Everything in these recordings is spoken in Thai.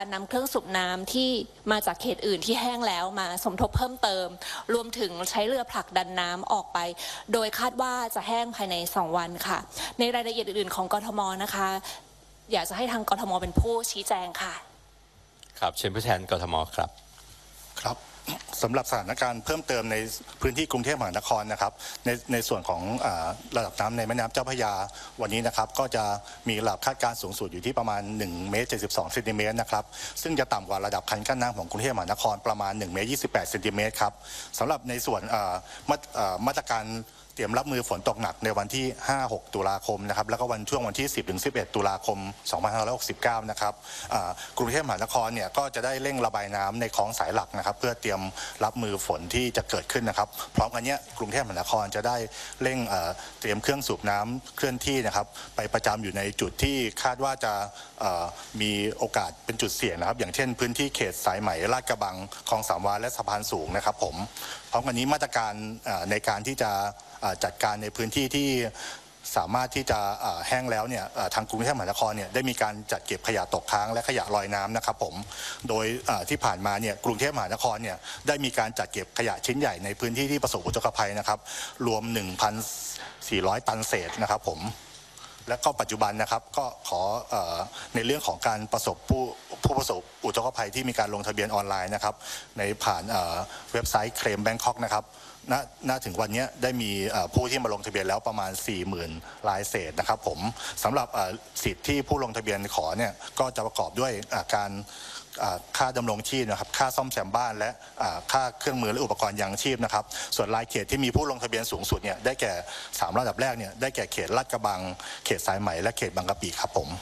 นำเครื่องสูบน้ำที่มาจากเขตอื่นที่แห้งแล้วมาสมทบเพิ่มเติมรวมถึงใช้เรือผลักดันน้ำออกไปโดยคาดว่าจะแห้งภายใน2 วันค่ะในรายละเอียดอื่นๆของกทมนะคะอยากจะให้ทางกทมเป็นผู้ชี้แจงค่ะครับเชิญผู้แทนกทมครับครับสำหรับสถานการณ์เพิ่มเติมในพื้นที่กรุงเทพมหานครนะครับในส่วนของระดับน้ำในแม่น้ำเจ้าพระยาวันนี้นะครับก็จะมีระดับคาดการณ์สูงสุดอยู่ที่ประมาณ1 เมตร 72 เซนติเมตรนะครับซึ่งจะต่ำกว่าระดับคันกั้นน้ำของกรุงเทพมหานครประมาณ1 เมตร 28 เซนติเมตรครับสำหรับในส่วนมาตรการเตรียมรับมือฝนตกหนักในวันที่ 5-6 ตุลาคมนะครับแล้วก็ช่วงวันที่ 10-11 ตุลาคม 2569 นะครับกรุงเทพมหานครเนี่ยก็จะได้เร่งระบายน้ำในคลองสายหลักนะครับเพื่อเตรียมรับมือฝนที่จะเกิดขึ้นนะครับพร้อมกันนี้กรุงเทพมหานครจะได้เร่งเตรียมเครื่องสูบน้ำเคลื่อนที่นะครับไปประจำอยู่ในจุดที่คาดว่าจะมีโอกาสเป็นจุดเสี่ยงนะครับอย่างเช่นพื้นที่เขตสายไหมลาดกระบังคลองสามวาและสะพานสูงนะครับผมพร้อมกันนี้มาตรการในการที่จะจัดการในพื้นที่ที่สามารถที่จะแห้งแล้วเนี่ยทางกรุงเทพมหานครเนี่ยได้มีการจัดเก็บขยะตกค้างและขยะลอยน้ำนะครับผมโดยที่ผ่านมาเนี่ยกรุงเทพมหานครเนี่ยได้มีการจัดเก็บขยะชิ้นใหญ่ในพื้นที่ที่ประสบอุทกภัยนะครับรวม 1,400 ตันเศษนะครับผมและก็ปัจจุบันนะครับก็ขอในเรื่องของการผู้ประสบอุทกภัยที่มีการลงทะเบียนออนไลน์นะครับในผ่านเว็บไซต์เคลมแบงคอกนะครับณถึงวันนี้ได้มีผู้ที่มาลงทะเบียนแล้วประมาณ 40,000 รายเศษนะครับผมสำหรับสิทธิ์ที่ผู้ลงทะเบียนขอเนี่ยก็จะประกอบด้วยการค่าดำรงชีพนะครับค่าซ่อมแซมบ้านและค่าเครื่องมือและอุปกรณ์ยังชีพนะครับส่วนรายเขตที่มีผู้ลงทะเบียนสูงสุดเนี่ยได้แก่3ระดับแรกเนี่ยได้แก่เขตลาดกระบังเขตสายไหมและเขตบางกะปิครับผม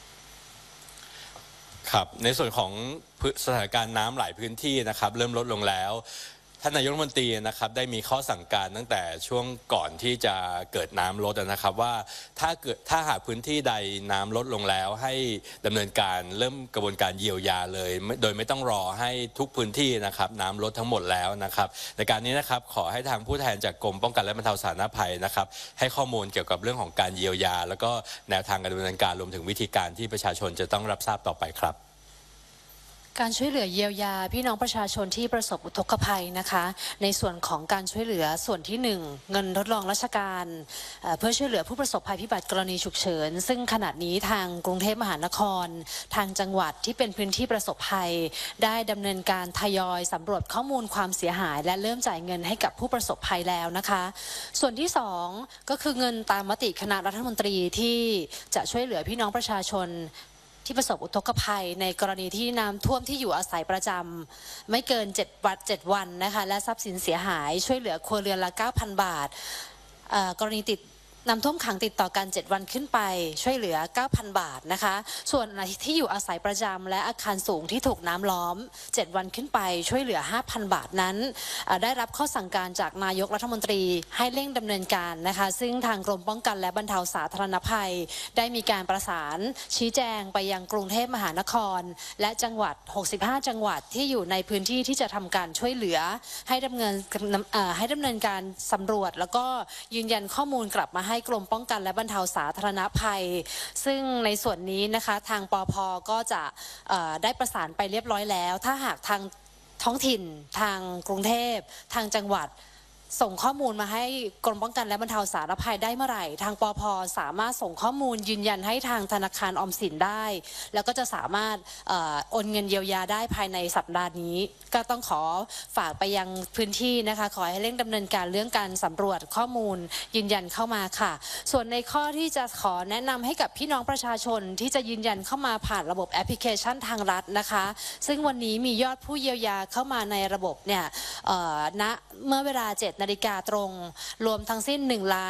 ครับในส่วนของสถานการณ์น้ำหลายพื้นที่นะครับเริ่มลดลงแล้วท่านนายกรัฐมนตรีนะครับได้มีข้อสั่งการตั้งแต่ช่วงก่อนที่จะเกิดน้ำลดนะครับว่าถ้าหากพื้นที่ใดน้ำลดลงแล้วให้ดำเนินการเริ่มกระบวนการเยียวยาเลยโดยไม่ต้องรอให้ทุกพื้นที่นะครับน้ำลดทั้งหมดแล้วนะครับในการนี้นะครับขอให้ทางผู้แทนจากกรมป้องกันและบรรเทาสาธารณภัยนะครับให้ข้อมูลเกี่ยวกับเรื่องของการเยียวยาแล้วก็แนวทางการดำเนินการรวมถึงวิธีการที่ประชาชนจะต้องรับทราบต่อไปครับการช่วยเหลือเยียวยาพี่น้องประชาชนที่ประสบอุทกภัยนะคะในส่วนของการช่วยเหลือส่วนที่1เงินทดลองราชการเพื่อช่วยเหลือผู้ประสบภัยพิบัติกรณีฉุกเฉินซึ่งขณะนี้ทางกรุงเทพมหานครทางจังหวัดที่เป็นพื้นที่ประสบภัยได้ดำเนินการทยอยสำรวจข้อมูลความเสียหายและเริ่มจ่ายเงินให้กับผู้ประสบภัยแล้วนะคะส่วนที่2ก็คือเงินตามมติคณะรัฐมนตรีที่จะช่วยเหลือพี่น้องประชาชนที่ประสบอุทกภัยในกรณีที่น้ำท่วมที่อยู่อาศัยประจำไม่เกิน7 วันนะคะและทรัพย์สินเสียหายช่วยเหลือครัวเรือนละ 9,000 บาทกรณีน้ำท่วมขังติดต่อกัน7 วันขึ้นไปช่วยเหลือ 9,000 บาทนะคะส่วนที่อยู่อาศัยประจำและอาคารสูงที่ถูกน้ำล้อม7 วันขึ้นไปช่วยเหลือ 5,000 บาทนั้นได้รับข้อสั่งการจากนายกรัฐมนตรีให้เร่งดำเนินการนะคะซึ่งทางกรมป้องกันและบรรเทาสาธารณภัยได้มีการประสานชี้แจงไปยังกรุงเทพมหานครและจังหวัด65 จังหวัดที่อยู่ในพื้นที่ที่จะทำการช่วยเหลือให้ดำเนินการสำรวจแล้วก็ยืนยันข้อมูลกลับมาให้กรมป้องกันและบรรเทาสาธารณภัยซึ่งในส่วนนี้นะคะทางปภ.ก็จะได้ประสานไปเรียบร้อยแล้วถ้าหากทางท้องถิ่นทางกรุงเทพทางจังหวัดส่งข้อมูลมาให้กรมป้องกันและบรรเทาสาธารณภัยได้เมื่อไหร่ทางปภ.สามารถส่งข้อมูลยืนยันให้ทางธนาคารออมสินได้แล้วก็จะสามารถโอนเงินเยียวยาได้ภายในสัปดาห์นี้ก็ต้องขอฝากไปยังพื้นที่นะคะขอให้เร่งดำเนินการเรื่องการสำรวจข้อมูลยืนยันเข้ามาค่ะส่วนในข้อที่จะขอแนะนำให้กับพี่น้องประชาชนที่จะยืนยันเข้ามาผ่านระบบแอปพลิเคชันทางรัฐนะคะซึ่งวันนี้มียอดผู้เยียวยาเข้ามาในระบบเนี่ยณเมื่อเวลา7 นาฬิกาตรงรวมทั้งสิ้น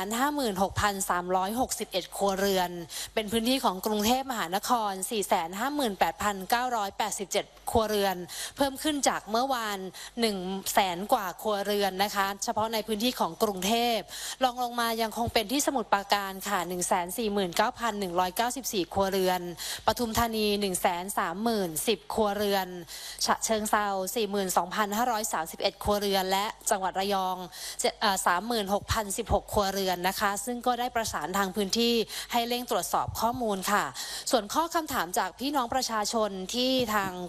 1,56,361 ครัวเรือนเป็นพื้นที่ของกรุงเทพมหานคร 458,987 ครัวเรือนเพิ่มขึ้นจากเมื่อวาน100,000 กว่าครัวเรือนนะคะเฉพาะในพื้นที่ของกรุงเทพลงมายังคงเป็นที่สมุทรปราการค่ะ 149,194 ครัวเรือนปทุมธานี 130,010 ครัวเรือนฉะเชิงเทรา 42,531 ครัวเรือนและจังหวัดระยอง36,016 ครัวเรือนนะคะซึ่งก็ได้ประสานทางพื้นที่ให้เร่งตรวจสอบข้อมูลค่ะส่วนข้อคำถามจากพี่น้องประชาชนที่ทาง